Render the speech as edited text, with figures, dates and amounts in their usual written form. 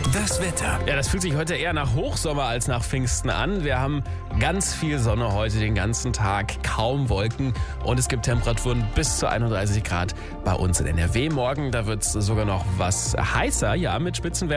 Das Wetter. Ja, das fühlt sich heute eher nach Hochsommer als nach Pfingsten an. Wir haben ganz viel Sonne heute den ganzen Tag, kaum Wolken und es gibt Temperaturen bis zu 31 Grad bei uns in NRW. Morgen, da wird es sogar noch was heißer, ja, mit Spitzenwerten